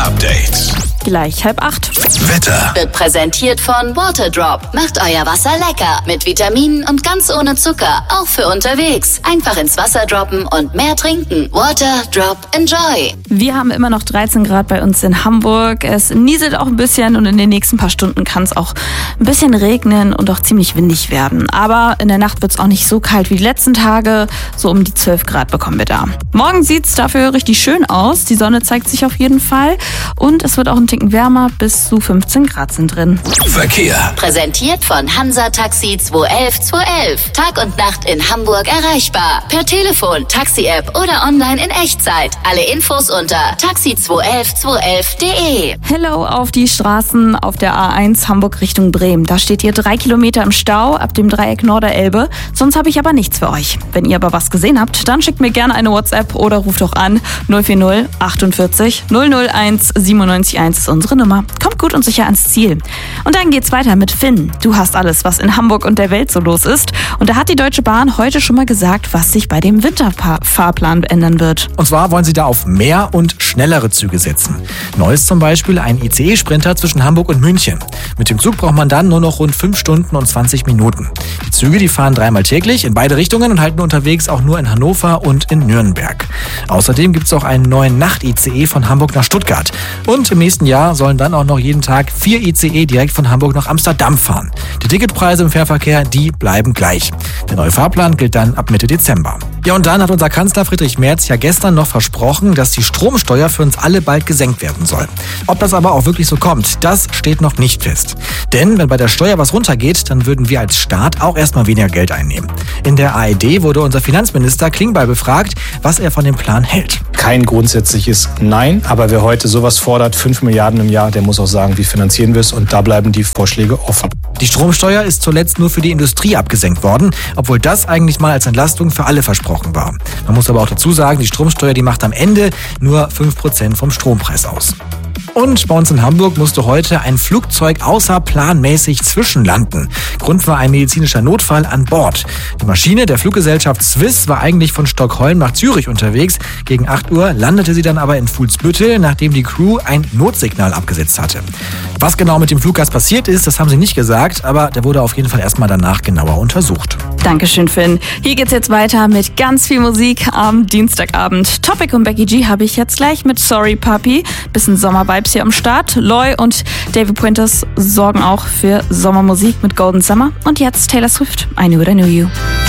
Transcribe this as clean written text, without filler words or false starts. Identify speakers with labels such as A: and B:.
A: Update.
B: Gleich 7:30.
A: Wetter
C: Wird präsentiert von Waterdrop. Macht euer Wasser lecker. Mit Vitaminen und ganz ohne Zucker. Auch für unterwegs. Einfach ins Wasser droppen und mehr trinken. Waterdrop, enjoy.
B: Wir haben immer noch 13 Grad bei uns in Hamburg. Es nieselt auch ein bisschen und in den nächsten paar Stunden kann es auch ein bisschen regnen und auch ziemlich windig werden. Aber in der Nacht wird es auch nicht so kalt wie die letzten Tage. So um die 12 Grad bekommen wir da. Morgen sieht es dafür richtig schön aus. Die Sonne zeigt sich auf jeden Fall. Und es wird auch ein Ticken wärmer. Bis zu 15 Grad sind drin.
A: Verkehr.
C: Präsentiert von Hansa Taxi 211 211. Tag und Nacht in Hamburg erreichbar. Per Telefon, Taxi-App oder online in Echtzeit. Alle Infos unter taxi211211.de.
B: Hello auf die Straßen auf der A1 Hamburg Richtung Bremen. Da steht ihr 3 Kilometer im Stau ab dem Dreieck Norderelbe. Sonst habe ich aber nichts für euch. Wenn ihr aber was gesehen habt, dann schickt mir gerne eine WhatsApp oder ruft doch an. 040 48 001 971 ist unsere Nummer. Kommt gut und sicher ans Ziel. Und dann geht's weiter mit Finn. Du hast alles, was in Hamburg und der Welt so los ist. Und da hat die Deutsche Bahn heute schon mal gesagt, was sich bei dem Winterfahrplan ändern wird.
D: Und zwar wollen sie da auf mehr und schnellere Züge setzen. Neu ist zum Beispiel ein ICE-Sprinter zwischen Hamburg und München. Mit dem Zug braucht man dann nur noch rund 5 Stunden und 20 Minuten. Die Züge, die fahren 3-mal täglich in beide Richtungen und halten unterwegs auch nur in Hannover und in Nürnberg. Außerdem gibt es auch einen neuen Nacht-ICE von Hamburg nach Stuttgart. Und im nächsten Jahr sollen dann auch noch jeden Tag 4 ICE direkt von Hamburg nach Amsterdam fahren. Die Ticketpreise im Fährverkehr, die bleiben gleich. Der neue Fahrplan gilt dann ab Mitte Dezember. Ja, und dann hat unser Kanzler Friedrich Merz ja gestern noch versprochen, dass die Stromsteuer für uns alle bald gesenkt werden soll. Ob das aber auch wirklich so kommt, das steht noch nicht fest. Denn wenn bei der Steuer was runtergeht, dann würden wir als Staat auch erstmal weniger Geld einnehmen. In der ARD wurde unser Finanzminister Klingbeil befragt, was er von dem Plan hält.
E: Kein grundsätzliches Nein, aber wer heute sowas fordert, 5 Milliarden im Jahr, der muss auch sagen, wie finanzieren wir es, und da bleiben die Vorschläge offen.
D: Die Stromsteuer ist zuletzt nur für die Industrie abgesenkt worden, obwohl das eigentlich mal als Entlastung für alle versprochen war. Man muss aber auch dazu sagen, die Stromsteuer, die macht am Ende nur 5% vom Strompreis aus. Und bei uns in Hamburg musste heute ein Flugzeug außerplanmäßig zwischenlanden. Grund war ein medizinischer Notfall an Bord. Die Maschine der Fluggesellschaft Swiss war eigentlich von Stockholm nach Zürich unterwegs. Gegen 8 Uhr landete sie dann aber in Fuhlsbüttel, nachdem die Crew ein Notsignal abgesetzt hatte. Was genau mit dem Fluggast passiert ist, das haben sie nicht gesagt, aber der wurde auf jeden Fall erstmal danach genauer untersucht.
B: Dankeschön, Finn. Hier geht's jetzt weiter mit ganz viel Musik am Dienstagabend. Topic und Becky G habe ich jetzt gleich mit Sorry Puppy. Bisschen Sommervibes hier am Start. Loy und David Puentes sorgen auch für Sommermusik mit Golden Summer. Und jetzt Taylor Swift, I Knew What I Knew You.